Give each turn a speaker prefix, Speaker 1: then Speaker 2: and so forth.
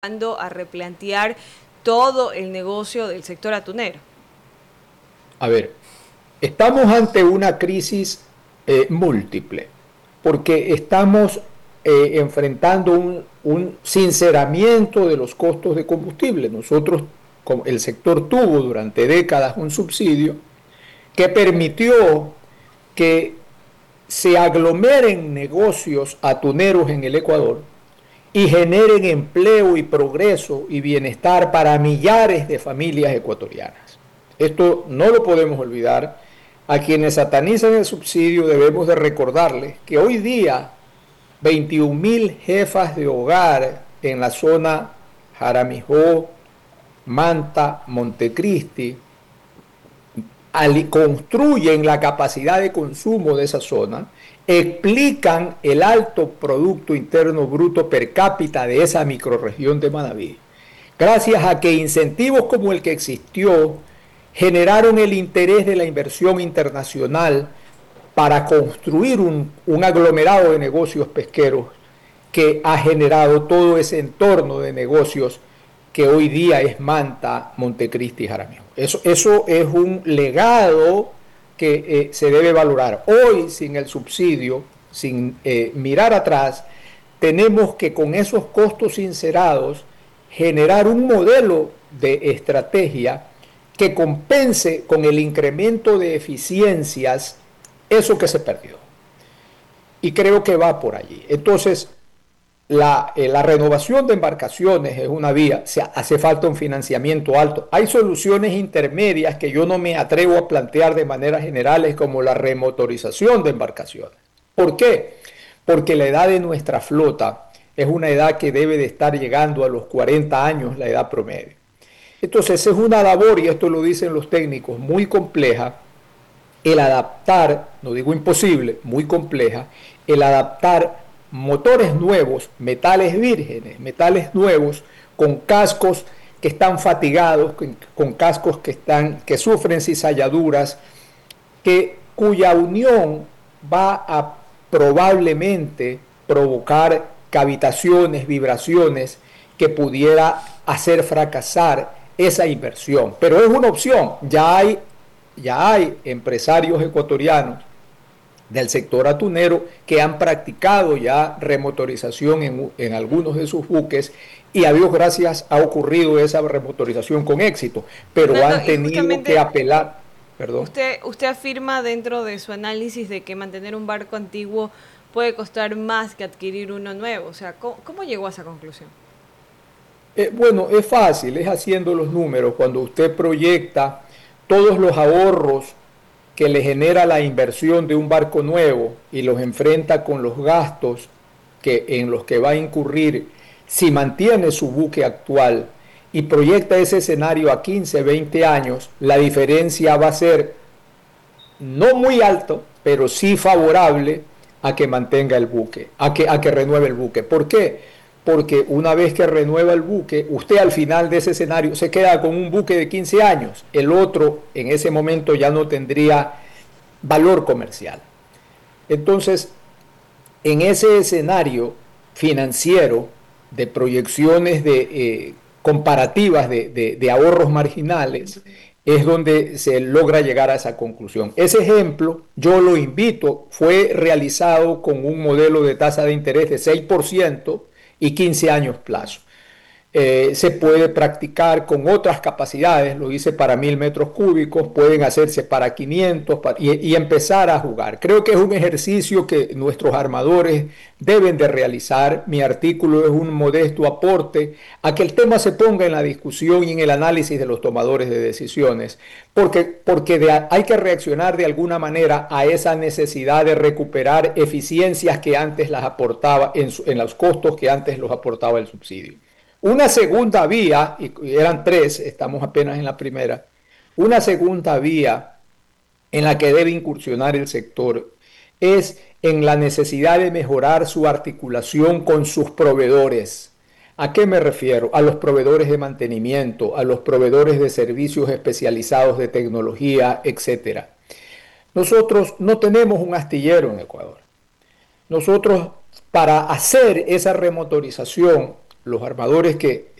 Speaker 1: a replantear todo el negocio del sector atunero?
Speaker 2: A ver, estamos ante una crisis múltiple, porque estamos enfrentando un sinceramiento de los costos de combustible. Nosotros, como el sector tuvo durante décadas un subsidio que permitió que se aglomeren negocios atuneros en el Ecuador y generen empleo y progreso y bienestar para millares de familias ecuatorianas. Esto no lo podemos olvidar. A quienes satanizan el subsidio debemos de recordarles que hoy día 21.000 jefas de hogar en la zona Jaramijó, Manta, Montecristi, construyen la capacidad de consumo de esa zona, explican el alto Producto Interno Bruto per cápita de esa microrregión de Manabí, gracias a que incentivos como el que existió generaron el interés de la inversión internacional para construir un aglomerado de negocios pesqueros que ha generado todo ese entorno de negocios que hoy día es Manta, Montecristi y Jaramillo. Eso es un legado que se debe valorar. Hoy, sin el subsidio, sin mirar atrás, tenemos que con esos costos sincerados generar un modelo de estrategia que compense con el incremento de eficiencias eso que se perdió. Y creo que va por allí. Entonces, la renovación de embarcaciones es una vía, hace falta un financiamiento alto. Hay soluciones intermedias que yo no me atrevo a plantear de manera general, como la remotorización de embarcaciones. ¿Por qué? Porque la edad de nuestra flota es una edad que debe de estar llegando a los 40 años, la edad promedio. Entonces es una labor, y esto lo dicen los técnicos, muy compleja, el adaptar, no digo imposible, muy compleja, el adaptar motores nuevos, metales vírgenes, metales nuevos, con cascos que están fatigados, con cascos que sufren cizalladuras, cuya unión va a probablemente provocar cavitaciones, vibraciones que pudiera hacer fracasar esa inversión. Pero es una opción. Ya hay empresarios ecuatorianos del sector atunero que han practicado ya remotorización en algunos de sus buques, y a Dios gracias ha ocurrido esa remotorización con éxito, pero
Speaker 1: Fernando,
Speaker 2: han
Speaker 1: y
Speaker 2: tenido que
Speaker 1: justamente
Speaker 2: apelar, perdón.
Speaker 1: usted afirma dentro de su análisis de que mantener un barco antiguo puede costar más que adquirir uno nuevo. O sea, ¿cómo llegó a esa conclusión?
Speaker 2: Bueno, es fácil, es haciendo los números. Cuando usted proyecta todos los ahorros que le genera la inversión de un barco nuevo y los enfrenta con los gastos en los que va a incurrir si mantiene su buque actual y proyecta ese escenario a 15, 20 años, la diferencia va a ser no muy alto, pero sí favorable a que mantenga el buque, a que renueve el buque. ¿Por qué? Porque una vez que renueva el buque, usted al final de ese escenario se queda con un buque de 15 años. El otro en ese momento ya no tendría valor comercial. Entonces, en ese escenario financiero de proyecciones comparativas de ahorros marginales, es donde se logra llegar a esa conclusión. Ese ejemplo, yo lo invito, fue realizado con un modelo de tasa de interés de 6% y 15 años plazo. Se puede practicar con otras capacidades, lo hice para 1.000 metros cúbicos, pueden hacerse para 500 y empezar a jugar. Creo que es un ejercicio que nuestros armadores deben de realizar. Mi artículo es un modesto aporte a que el tema se ponga en la discusión y en el análisis de los tomadores de decisiones, porque hay que reaccionar de alguna manera a esa necesidad de recuperar eficiencias que antes las aportaba, en los costos que antes los aportaba el subsidio. Una segunda vía, y eran tres, estamos apenas en la primera, una segunda vía en la que debe incursionar el sector es en la necesidad de mejorar su articulación con sus proveedores. ¿A qué me refiero? A los proveedores de mantenimiento, a los proveedores de servicios especializados de tecnología, etcétera. Nosotros no tenemos un astillero en Ecuador. Nosotros, para hacer esa remotorización, los armadores que